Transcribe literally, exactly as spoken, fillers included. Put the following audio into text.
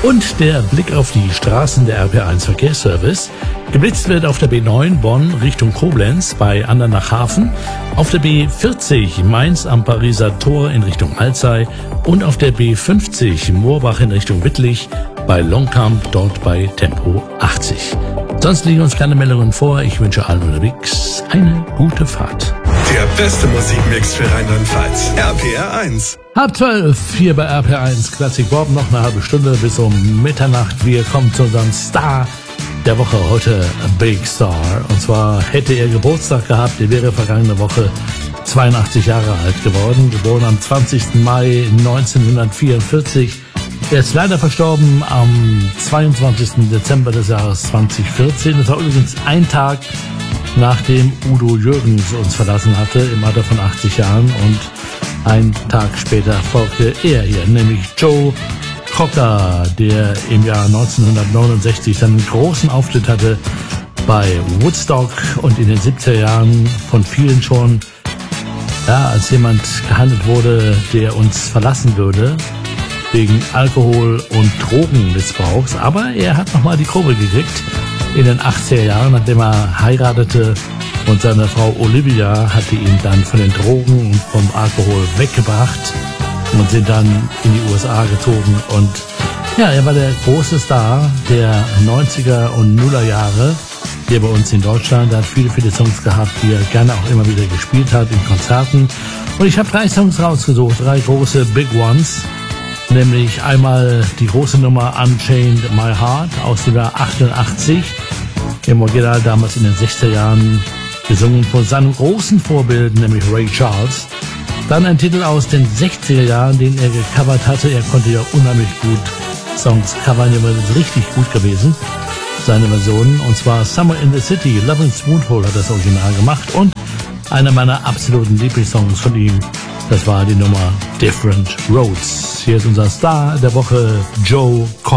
Und der Blick auf die Straßen der R P R eins Verkehrsservice. Geblitzt wird auf der B neun Bonn Richtung Koblenz bei Andernach-Hafen, auf der B vierzig Mainz am Pariser Tor in Richtung Alzey und auf der B fünfzig Moorbach in Richtung Wittlich bei Longkamp, dort bei Tempo achtzig. Sonst liegen uns keine Meldungen vor. Ich wünsche allen unterwegs eine gute Fahrt. Der beste Musikmix für Rheinland-Pfalz. R P R eins. Halb zwölf hier bei R P R eins Classic Bob. Noch eine halbe Stunde bis um Mitternacht. Wir kommen zu unserem Star der Woche. Heute Big Star. Und zwar hätte er Geburtstag gehabt. Er wäre vergangene Woche zweiundachtzig Jahre alt geworden. Geboren am zwanzigsten Mai neunzehnhundertvierundvierzig. Er ist leider verstorben am zweiundzwanzigsten Dezember des Jahres zweitausendvierzehn. Das war übrigens ein Tag, nachdem Udo Jürgens uns verlassen hatte, im Alter von achtzig Jahren. Und ein Tag später folgte er hier, nämlich Joe Cocker, der im Jahr neunzehnhundertneunundsechzig seinen großen Auftritt hatte bei Woodstock und in den siebziger Jahren von vielen schon ja, als jemand gehandelt wurde, der uns verlassen würde wegen Alkohol- und Drogenmissbrauchs. Aber er hat nochmal die Kurve gekriegt in den achtziger Jahren, nachdem er heiratete, und seine Frau Olivia hatte ihn dann von den Drogen und vom Alkohol weggebracht und sind dann in die U S A gezogen. Und ja, er war der große Star der neunziger und Nuller Jahre hier bei uns in Deutschland. Er hat viele, viele Songs gehabt, die er gerne auch immer wieder gespielt hat in Konzerten. Und ich habe drei Songs rausgesucht, drei große Big Ones. Nämlich einmal die große Nummer Unchained My Heart aus dem Jahr achtundachtzig. Im Original damals in den sechziger Jahren gesungen von seinem großen Vorbild, nämlich Ray Charles. Dann ein Titel aus den sechziger Jahren, den er gecovert hatte. Er konnte ja unheimlich gut Songs covern, der war richtig gut gewesen, seine Versionen. Und zwar Summer in the City, Lovin' Spoonful hat das Original gemacht. Und einer meiner absoluten Lieblingssongs von ihm, das war die Nummer Different Roads. Hier ist unser Star der Woche, Joe Cocker.